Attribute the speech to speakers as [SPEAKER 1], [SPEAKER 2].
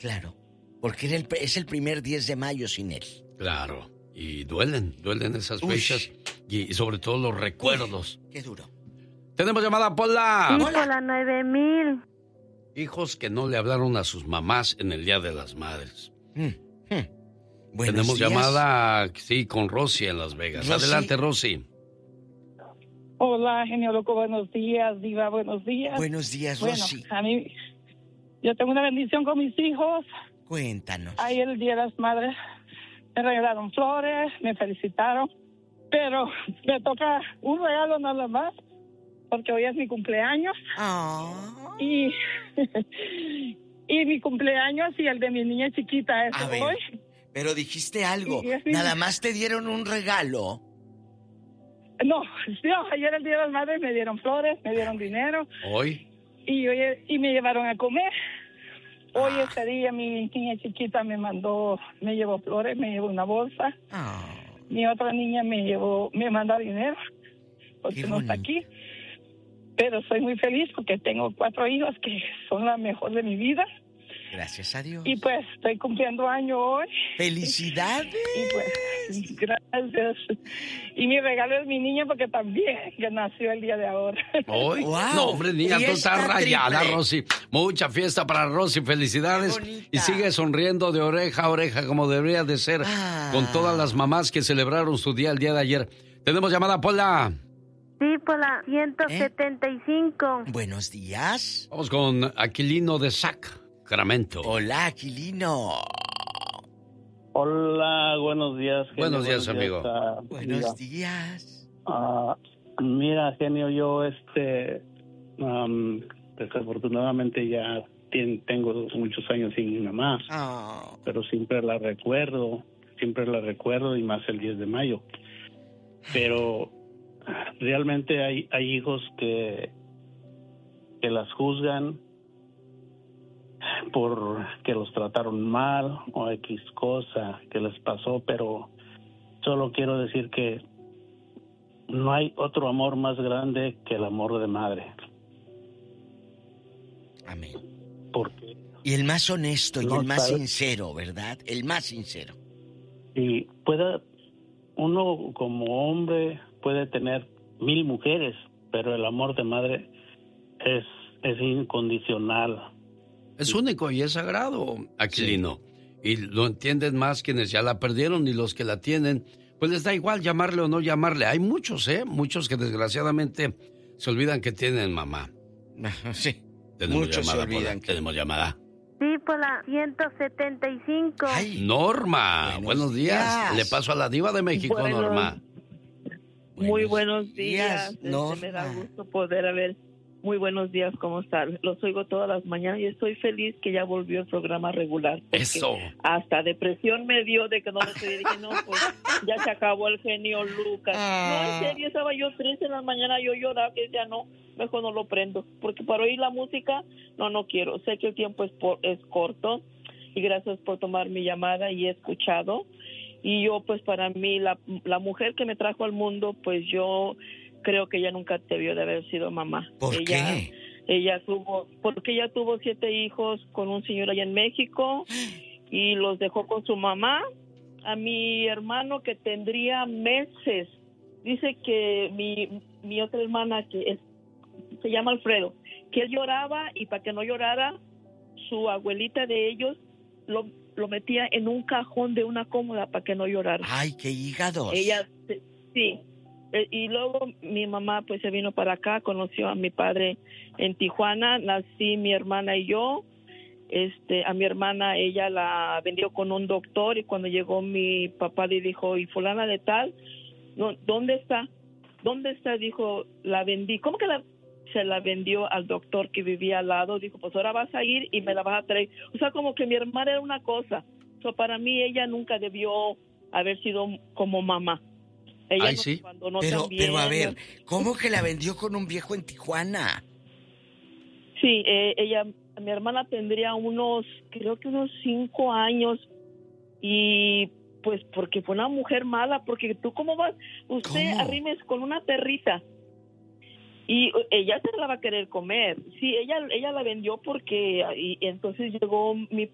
[SPEAKER 1] Claro, porque es el primer 10 de mayo sin él.
[SPEAKER 2] Claro, y duelen esas fechas y sobre todo los recuerdos.
[SPEAKER 1] Qué duro.
[SPEAKER 2] Tenemos llamada, Pola.
[SPEAKER 3] Sí, Pola 9000.
[SPEAKER 2] Hijos que no le hablaron a sus mamás en el Día de las Madres. Tenemos
[SPEAKER 1] días.
[SPEAKER 2] llamada, sí, con Rosy en Las Vegas.
[SPEAKER 1] Rosy.
[SPEAKER 2] Adelante, Rosy.
[SPEAKER 4] Hola, genio loco, buenos días, diva, buenos días.
[SPEAKER 1] Buenos días, Rosy.
[SPEAKER 4] Bueno, a mí, yo tengo una bendición con mis hijos.
[SPEAKER 1] Cuéntanos.
[SPEAKER 4] Ayer el Día de las Madres me regalaron flores, me felicitaron, pero me toca un regalo nada más, porque hoy es mi cumpleaños.
[SPEAKER 1] Oh.
[SPEAKER 4] Y mi cumpleaños y el de mi niña chiquita es hoy.
[SPEAKER 1] Pero dijiste algo,
[SPEAKER 4] Y
[SPEAKER 1] nada más te dieron un regalo.
[SPEAKER 4] No, ayer el Día de las Madres me dieron flores, me dieron dinero.
[SPEAKER 2] ¿Hoy?
[SPEAKER 4] Y me llevaron a comer. Hoy ese día mi niña chiquita me llevó flores, me llevó una bolsa. Mi otra niña me mandó dinero, porque no está aquí. Pero soy muy feliz porque tengo 4 hijos que son la mejor de mi vida.
[SPEAKER 1] Gracias a Dios.
[SPEAKER 4] Y pues estoy cumpliendo año hoy.
[SPEAKER 1] ¡Felicidades!
[SPEAKER 4] Y pues, gracias. Y mi regalo es mi niña porque también que nació el día de ahora.
[SPEAKER 2] ¿Hoy?
[SPEAKER 1] Wow.
[SPEAKER 2] No, hombre, niña, tú estás rayada,
[SPEAKER 1] triple.
[SPEAKER 2] Rosy. Mucha fiesta para Rosy, felicidades. Y sigue sonriendo de oreja a oreja como debería de ser con todas las mamás que celebraron su día el día de ayer. Tenemos llamada, Pola.
[SPEAKER 3] Sí, Pola 175.
[SPEAKER 1] Buenos días.
[SPEAKER 2] Vamos con Aquilino de Sacramento.
[SPEAKER 1] Hola, Aquilino.
[SPEAKER 5] Hola, buenos días, genio.
[SPEAKER 2] Buenos días, amigo.
[SPEAKER 1] Buenos días.
[SPEAKER 5] Mira, genio, yo desafortunadamente ya tengo muchos años sin mi mamá, pero siempre la recuerdo y más el 10 de mayo. Pero realmente hay hijos que las juzgan por que los trataron mal o X cosa que les pasó, pero solo quiero decir que no hay otro amor más grande que el amor de madre.
[SPEAKER 1] Amén.
[SPEAKER 5] Porque
[SPEAKER 1] y el más honesto y
[SPEAKER 5] no
[SPEAKER 1] el más
[SPEAKER 5] sabe.
[SPEAKER 1] sincero, ¿verdad? El más sincero.
[SPEAKER 5] Y uno como hombre puede tener 1000 mujeres, pero el amor de madre es incondicional.
[SPEAKER 2] Es único y es sagrado, Aquilino. Sí. Y lo entienden más quienes ya la perdieron y los que la tienen, pues les da igual llamarle o no llamarle. Hay muchos, muchos que desgraciadamente se olvidan que tienen mamá.
[SPEAKER 1] Sí.
[SPEAKER 2] Tenemos
[SPEAKER 1] muchos
[SPEAKER 2] llamada,
[SPEAKER 1] se olvidan.
[SPEAKER 2] Tenemos llamada.
[SPEAKER 3] Sí, Pola 175.
[SPEAKER 2] Ay, Norma, buenos días. Le paso a la diva de México, Norma.
[SPEAKER 6] Muy buenos días.
[SPEAKER 1] Norma.
[SPEAKER 6] Me da gusto poder haber. Muy buenos días, ¿cómo están? Los oigo todas las mañanas y estoy feliz que ya volvió el programa regular.
[SPEAKER 2] Eso.
[SPEAKER 6] Hasta depresión me dio de que no lo estoy. Dije, no, pues ya se acabó el genio Lucas. No, en serio, estaba yo triste en la mañana, yo lloraba, que decía, no, mejor no lo prendo. Porque para oír la música, no quiero. Sé que el tiempo es corto y gracias por tomar mi llamada y he escuchado. Y yo, pues para mí, la mujer que me trajo al mundo, pues yo creo que ella nunca debió de haber sido mamá.
[SPEAKER 1] ¿Por qué?
[SPEAKER 6] Porque ella tuvo 7 hijos con un señor allá en México y los dejó con su mamá. A mi hermano que tendría meses, dice que mi otra hermana se llama Alfredo, que él lloraba y para que no llorara, su abuelita de ellos lo metía en un cajón de una cómoda para que no llorara.
[SPEAKER 1] ¡Ay, qué hígados!
[SPEAKER 6] Ella, sí. Y luego mi mamá pues se vino para acá, conoció a mi padre en Tijuana, nací mi hermana y yo. A mi hermana ella la vendió con un doctor y cuando llegó mi papá le dijo, ¿y fulana de tal? No, ¿dónde está? Dijo, la vendí. ¿Cómo que se la vendió al doctor que vivía al lado? Dijo, pues ahora vas a ir y me la vas a traer. O sea, como que mi hermana era una cosa. Para mí ella nunca debió haber sido como mamá. Ella
[SPEAKER 2] Ay, sí.
[SPEAKER 1] Pero a ver, ¿cómo que la vendió con un viejo en Tijuana?
[SPEAKER 6] Sí, mi hermana tendría creo que unos 5 años y pues porque fue una mujer mala, porque tú cómo vas, usted arrimes con una perrita y ella se la va a querer comer. Sí, ella la vendió porque y entonces llegó mi